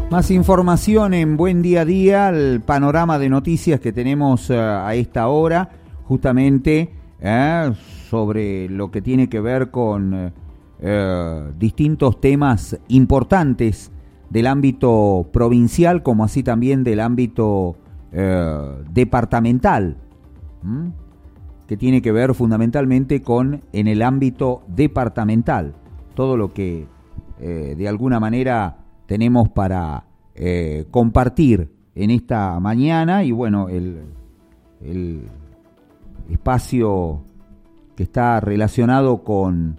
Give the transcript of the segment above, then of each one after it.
Más información en Buen Día a Día, el panorama de noticias que tenemos a esta hora, justamente sobre lo que tiene que ver con distintos temas importantes del ámbito provincial, como así también del ámbito departamental, que tiene que ver fundamentalmente con en el ámbito departamental, todo lo que de alguna manera tenemos para compartir en esta mañana. Y bueno, el espacio que está relacionado con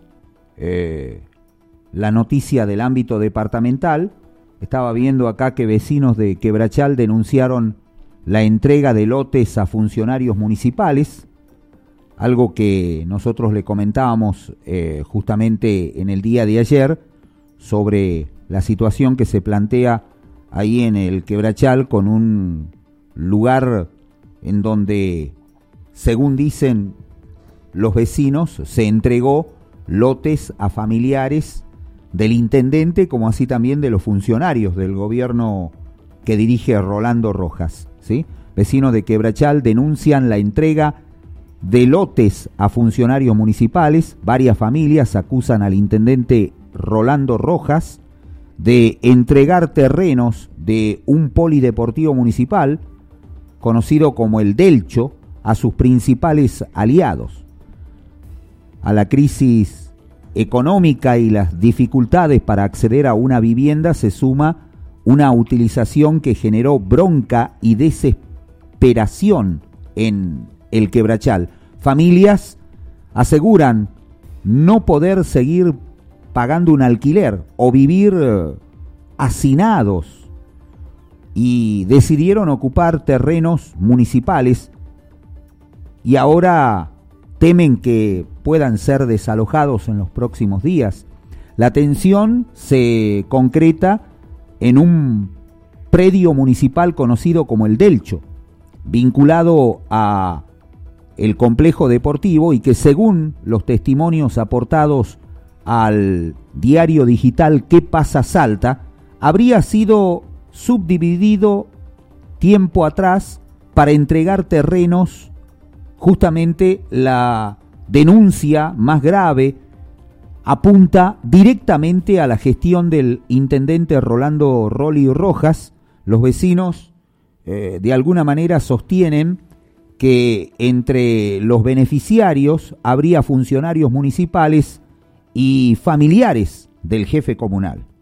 la noticia del ámbito departamental. Estaba viendo acá que vecinos de Quebrachal denunciaron la entrega de lotes a funcionarios municipales, algo que nosotros le comentábamos justamente en el día de ayer sobre la situación que se plantea ahí en el Quebrachal, con un lugar en donde, según dicen los vecinos, se entregó lotes a familiares del intendente, como así también de los funcionarios del gobierno que dirige Rolando Rojas, ¿sí? Vecinos de Quebrachal denuncian la entrega de lotes a funcionarios municipales. Varias familias acusan al intendente Rolando Rojas de entregar terrenos de un polideportivo municipal, conocido como el Delcho, a sus principales aliados. A la crisis económica y las dificultades para acceder a una vivienda se suma una utilización que generó bronca y desesperación en el Quebrachal. Familias aseguran no poder seguir pagando un alquiler o vivir hacinados y decidieron ocupar terrenos municipales y ahora temen que puedan ser desalojados en los próximos días. La tensión se concreta en un predio municipal conocido como el Delcho, vinculado a el complejo deportivo, y que, según los testimonios aportados al diario digital ¿Qué pasa Salta?, habría sido subdividido tiempo atrás para entregar terrenos. Justamente la denuncia más grave apunta directamente a la gestión del intendente Rolando Rolly Rojas. Los vecinos de alguna manera sostienen que entre los beneficiarios habría funcionarios municipales y familiares del jefe comunal.